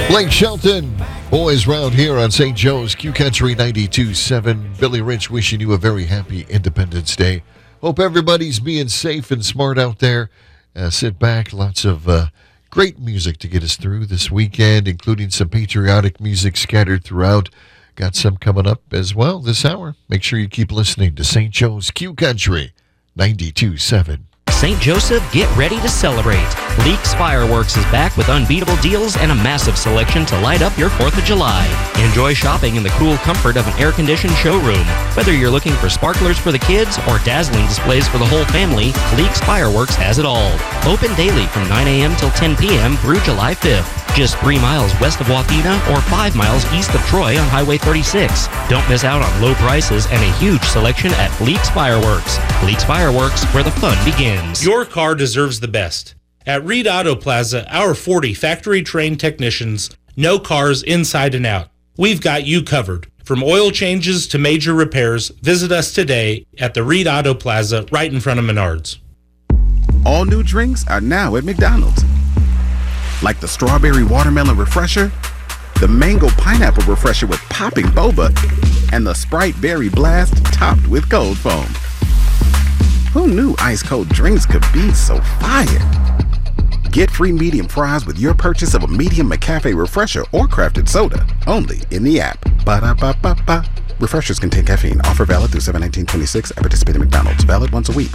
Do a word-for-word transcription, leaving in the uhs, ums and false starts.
Blake Shelton, boys round here on Saint Joe's Q Country ninety-two point seven. Billy Rich wishing you a very happy Independence Day. Hope everybody's being safe and smart out there. Uh, sit back, lots of uh, great music to get us through this weekend, including some patriotic music scattered throughout. Got some coming up as well this hour. Make sure you keep listening to Saint Joe's Q Country ninety-two point seven. Saint Joseph, get ready to celebrate. Leaks Fireworks is back with unbeatable deals and a massive selection to light up your fourth of July. Enjoy shopping in the cool comfort of an air-conditioned showroom. Whether you're looking for sparklers for the kids or dazzling displays for the whole family, Leaks Fireworks has it all. Open daily from nine a.m. till ten p.m. through July fifth. Just three miles west of Wathena or five miles east of Troy on Highway thirty-six. Don't miss out on low prices and a huge selection at Leaks Fireworks. Leaks Fireworks, where the fun begins. Your car deserves the best. At Reed Auto Plaza, our forty factory-trained technicians know cars inside and out. We've got you covered. From oil changes to major repairs, visit us today at the Reed Auto Plaza right in front of Menards. All new drinks are now at McDonald's. Like the strawberry watermelon refresher, the mango pineapple refresher with popping boba, and the Sprite berry blast topped with cold foam. Who knew ice cold drinks could be so fire? Get free medium fries with your purchase of a medium McCafe refresher or crafted soda, only in the app. Ba-da-ba-ba-ba. Refreshers contain caffeine. Offer valid through seven nineteen twenty-six at participating McDonald's. Valid once a week.